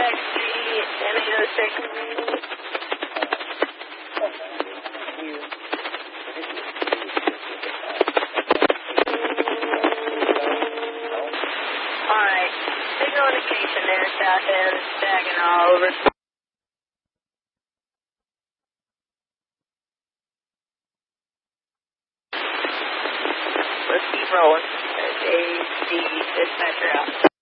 Alright, signal indication there, south end, Saginaw, over. Let's keep rolling. There's AD dispatcher out.